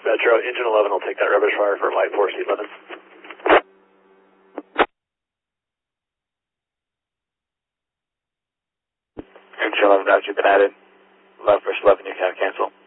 Metro. Engine 11 will take that rubbish fire for light 4C11. Engine 11, route, you've been added. Left versus 11, you can't cancel.